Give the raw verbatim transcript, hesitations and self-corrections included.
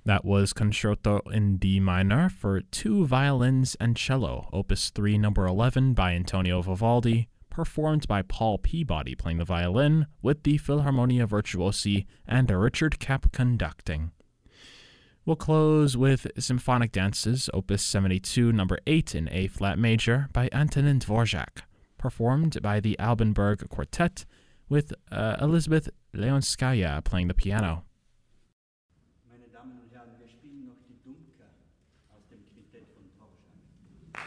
That was Concerto in D minor for two violins and cello, Opus three, number eleven by Antonio Vivaldi, performed by Paul Peabody playing the violin, with the Philharmonia Virtuosi and Richard Kapp conducting. We'll close with Symphonic Dances, Opus seventy-two, number eight in A-flat major by Antonin Dvorak, performed by the Albenberg Quartet, with uh, Elizabeth Leonskaya playing the piano.